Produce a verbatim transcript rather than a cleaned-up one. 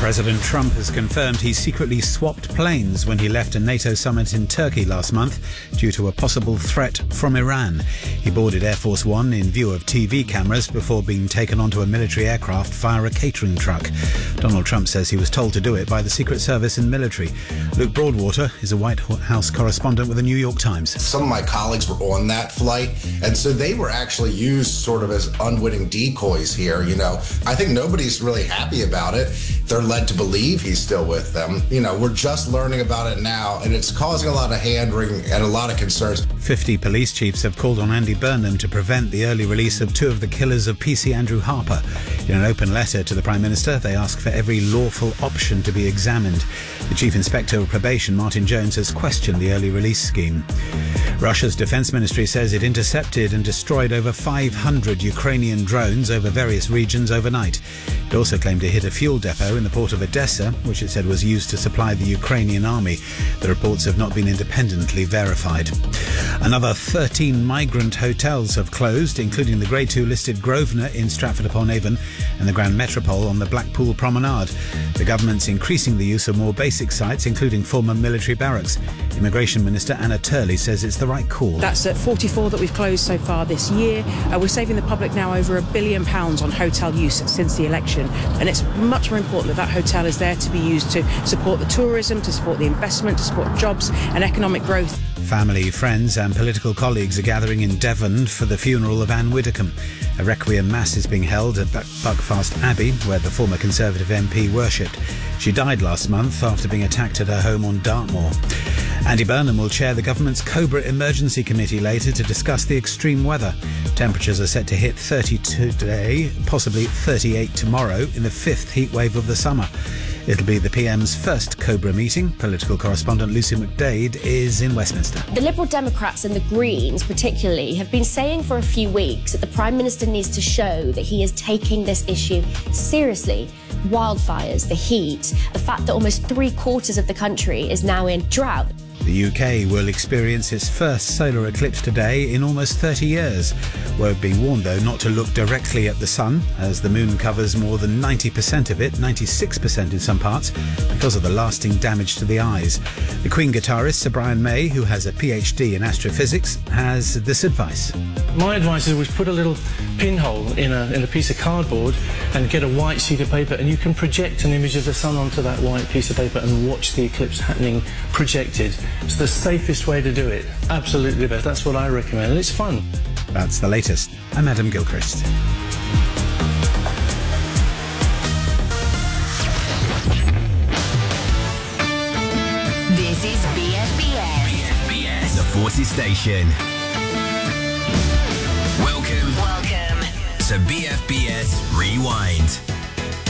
President Trump has confirmed he secretly swapped planes when he left a NATO summit in Turkey last month due to a possible threat from Iran. He boarded Air Force One in view of T V cameras before being taken onto a military aircraft via a catering truck. Donald Trump says he was told to do it by the Secret Service and military. Luke Broadwater is a White House correspondent with the New York Times. Some of my colleagues were on that flight, and so they were actually used sort of as unwitting decoys here, you know. I think nobody's really happy about it. They're led to believe he's still with them. You know, we're just learning about it now, and it's causing a lot of hand-wringing and a lot of concerns. Fifty police chiefs have called on Andy Burnham to prevent the early release of two of the killers of P C Andrew Harper. In an open letter to the Prime Minister, they ask for every lawful option to be examined. The Chief Inspector of Probation, Martin Jones, has questioned the early release scheme. Russia's defense ministry says it intercepted and destroyed over five hundred Ukrainian drones over various regions overnight. It also claimed to hit a fuel depot in the port of Odessa, which it said was used to supply the Ukrainian army. The reports have not been independently verified. Another thirteen migrant hotels have closed, including the Grade two listed Grosvenor in Stratford-upon-Avon and the Grand Metropole on the Blackpool Promenade. The government's increasing the use of more basic sites, including former military barracks. Immigration Minister Anna Turley says it's the right call. That's at forty-four that we've closed so far this year. Uh, we're saving the public now over a billion pounds on hotel use since the election. And it's much more important that that hotel is there to be used to support the tourism, to support the investment, to support jobs and economic growth. Family, friends and political colleagues are gathering in Devon for the funeral of Anne Widdecombe. A requiem mass is being held at Buckfast Abbey, where the former Conservative M P worshipped. She died last month after being attacked at her home on Dartmoor. Andy Burnham will chair the government's Cobra Emergency Committee later to discuss the extreme weather. Temperatures are set to hit thirty today, possibly thirty-eight tomorrow, in the fifth heat wave of the summer. It'll be the P M's first Cobra meeting. Political correspondent Lucy McDade is in Westminster. The Liberal Democrats and the Greens particularly have been saying for a few weeks that the Prime Minister needs to show that he is taking this issue seriously. Wildfires, the heat, the fact that almost three quarters of the country is now in drought. The U K will experience its first solar eclipse today in almost thirty years. We're being warned, though, not to look directly at the sun, as the moon covers more than ninety percent of it, ninety-six percent in some parts, because of the lasting damage to the eyes. The Queen guitarist Sir Brian May, who has a P H D in astrophysics, has this advice. My advice is always put a little pinhole in a, in a piece of cardboard and get a white sheet of paper, and you can project an image of the sun onto that white piece of paper and watch the eclipse happening projected. It's the safest way to do it. Absolutely the best. That's what I recommend, and it's fun. That's the latest. I'm Adam Gilchrist. This is B F B S. B F B S, the Forces Station. Welcome, Welcome to B F B S Rewind.